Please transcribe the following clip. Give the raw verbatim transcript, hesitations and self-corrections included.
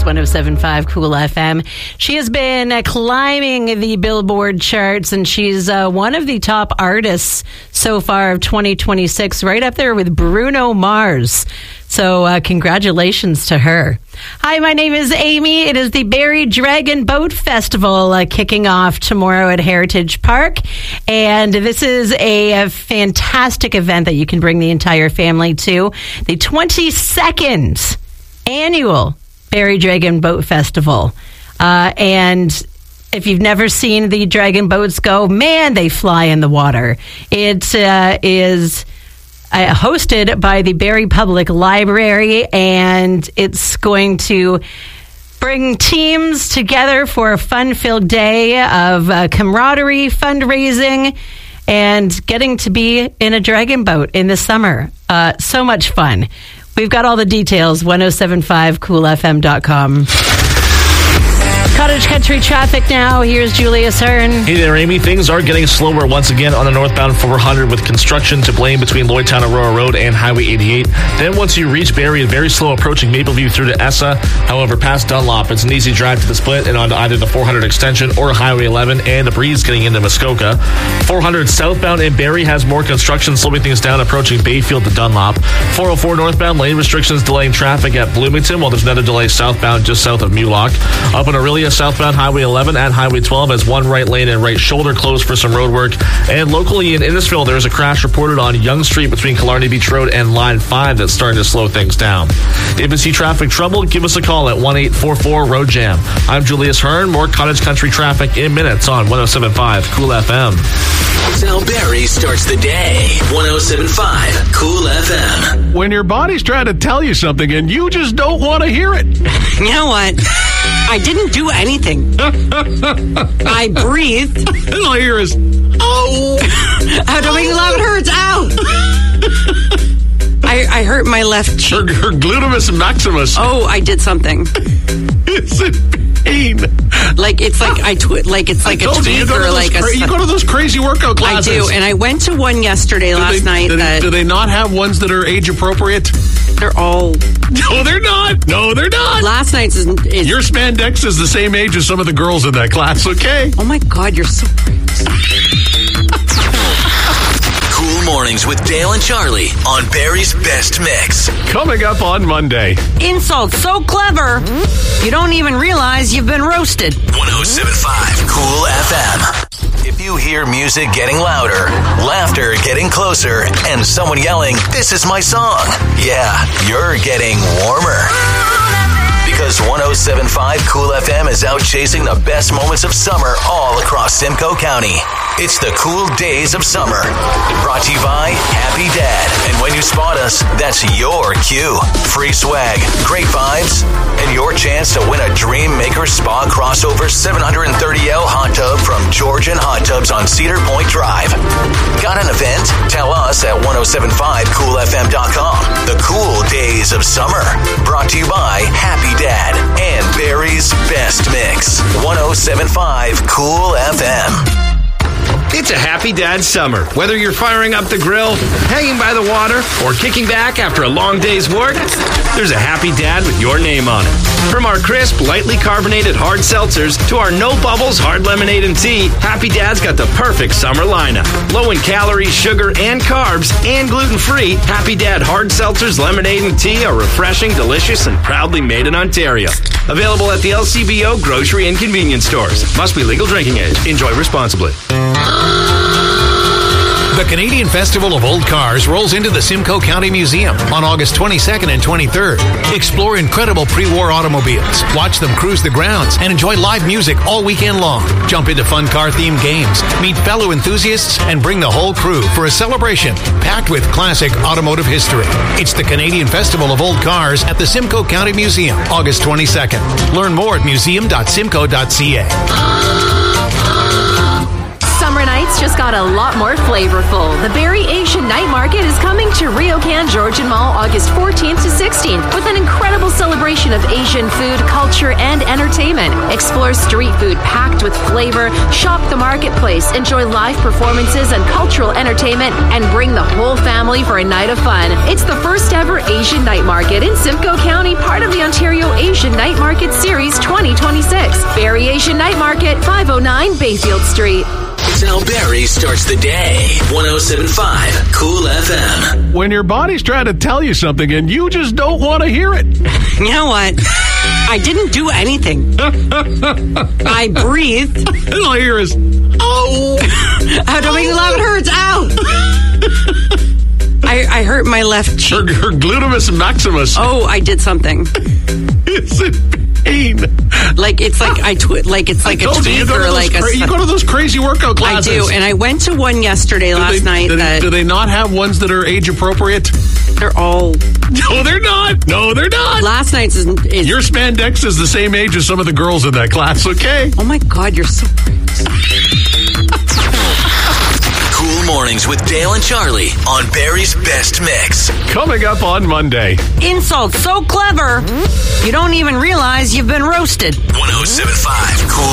one oh seven point five Cool F M. She has been uh, climbing the Billboard charts, and she's uh, one of the top artists so far of twenty twenty-six, right up there with Bruno Mars. So uh, congratulations to her. Hi, my name is Amy. It is the Barrie Dragon Boat Festival uh, kicking off tomorrow at Heritage Park. And this is a, a fantastic event that you can bring the entire family to. The twenty-second annual Barrie Dragon Boat Festival. Uh, and if you've never seen the dragon boats go, man, they fly in the water. It uh, is... Uh, hosted by the Barrie Public Library, and it's going to bring teams together for a fun-filled day of uh, camaraderie, fundraising, and getting to be in a dragon boat in the summer. Uh, so much fun. We've got all the details, ten seventy-five cool f m dot com. Cottage Country traffic now. Here's Julius Hearn. Hey there, Amy. Things are getting slower once again on the northbound four hundred with construction to blame between Lloydtown Aurora Road and Highway eighty-eight. Then once you reach Barrie, very slow approaching Mapleview through to Essa. However, past Dunlop, it's an easy drive to the split and onto either the four hundred extension or Highway eleven, and a breeze getting into Muskoka. four hundred southbound in Barrie has more construction slowing things down approaching Bayfield to Dunlop. four oh four northbound lane restrictions delaying traffic at Bloomington, while there's another delay southbound just south of Mulock. Up in Aurelia, southbound Highway eleven at Highway twelve has one right lane and right shoulder closed for some road work. And locally in Innisfil, there's a crash reported on Yonge Street between Killarney Beach Road and Line five that's starting to slow things down. If you see traffic trouble, give us a call at one eight four four road jam. I'm Julius Hearn. More Cottage Country traffic in minutes on ten seventy-five Cool F M. Sal Barrie starts the day. ten seventy-five Cool F M. When your body's trying to tell you something and you just don't want to hear it. You know what? I didn't do anything. I breathed. All I hear is, oh. Oh, don't make me laugh. It hurts. Ow. I, I hurt my left cheek. Her, her glutamus maximus. Oh, I did something. It's in pain. Like it's like I twi- like it's like I a told you, you tweak go to or those like cra- a. you go to those crazy workout classes. I do, and I went to one yesterday do last they, night. Do, that do they not have ones that are age appropriate? They're all. No, they're not. No, they're not. Last night's is, is. Your spandex is the same age as some of the girls in that class. Okay. Oh my God, you're so great. Cool Mornings with Dale and Charlie on Barrie's Best Mix. Coming up on Monday. Insult so clever, you don't even realize you've been roasted. ten seventy-five Cool F M. If you hear music getting louder, laughter getting closer, and someone yelling, "This is my song," yeah, you're getting warmer. Because ten seventy-five Cool F M is out chasing the best moments of summer all across Simcoe County. It's the Cool Days of Summer. Brought to you by Happy Dad. And when you spot us, that's your cue. Free swag, great vibes, and your chance to win a Dream Maker Spa Crossover seven hundred thirty L hot tub from Georgian Hot Tubs on Cedar Point Drive. Got an event? Tell us at ten seventy-five cool f m dot com. The Cool Days of Summer. Brought to you by Happy Dad and Barrie's Best Mix. ten seventy-five Cool F M. It's a happy dad summer. Whether you're firing up the grill, hanging by the water, or kicking back after a long day's work, there's a happy dad with your name on it. From our crisp, lightly carbonated hard seltzers to our no bubbles hard lemonade and tea, Happy Dad's got the perfect summer lineup. Low in calories, sugar, and carbs, and gluten-free, Happy Dad hard seltzers, lemonade, and tea are refreshing, delicious, and proudly made in Ontario. Available at the L C B O grocery and convenience stores. Must be legal drinking age. Enjoy responsibly. The Canadian Festival of Old Cars rolls into the Simcoe County Museum on August twenty-second and twenty-third. Explore incredible pre-war automobiles, watch them cruise the grounds, and enjoy live music all weekend long. Jump into fun car-themed games, meet fellow enthusiasts, and bring the whole crew for a celebration packed with classic automotive history. It's the Canadian Festival of Old Cars at the Simcoe County Museum, August twenty-second. Learn more at museum dot simcoe dot c a. Summer nights just got a lot more flavorful. The Barrie Asian Night Market is coming to RioCan Georgian Mall August fourteenth to sixteenth with an incredible celebration celebration of Asian food, culture, and entertainment. Explore street food packed with flavor, shop the marketplace, enjoy live performances and cultural entertainment, and bring the whole family for a night of fun. It's the first ever Asian Night Market in Simcoe County, part of the Ontario Asian Night Market Series twenty twenty-six. Barrie Asian Night Market, five oh nine Bayfield Street. It's how Barrie starts the day. one oh seven point five Cool F M. When your body's trying to tell you something and you just don't want to hear it. You know what? I didn't do anything. I breathed. And all I hear is, oh. Oh, don't make me laugh. It hurts. Ow. I, I hurt my left cheek. Her, her glutamus maximus. Oh, I did something. It's in pain. Like it's like I twi- like it's like I a told you, you tweak go to or those like cra- a. you go to those crazy workout I classes. do, and I went to one yesterday Do last they, night. do, that do they not have ones that are age appropriate? they're all. No, they're not. No, they're not. Last night's is, is. Your spandex is the same age as some of the girls in that class, okay? Oh my God, you're so. Cool Mornings with Dale and Charlie on Barrie's Best Mix. Coming up on Monday. Insult so clever, you don't even realize you've been roasted. one oh seven point five Cool